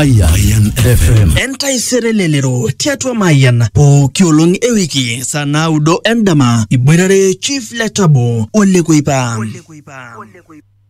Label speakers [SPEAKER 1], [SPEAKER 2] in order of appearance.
[SPEAKER 1] Mayan FM.
[SPEAKER 2] Entai serelelero tiatua Mayan po kiolong ewiki sanaudo endama iburare Chief Letabo ole kuipa.